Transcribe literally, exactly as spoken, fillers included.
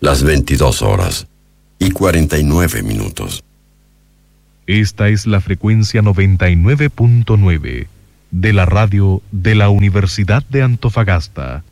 las veintidós horas y cuarenta y nueve minutos. Esta es la frecuencia noventa y nueve punto nueve de la radio de la Universidad de Antofagasta.